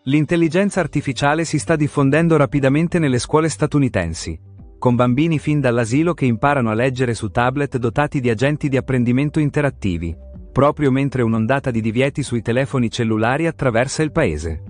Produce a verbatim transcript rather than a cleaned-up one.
L'intelligenza artificiale si sta diffondendo rapidamente nelle scuole statunitensi, con bambini fin dall'asilo che imparano a leggere su tablet dotati di agenti di apprendimento interattivi, proprio mentre un'ondata di divieti sui telefoni cellulari attraversa il paese.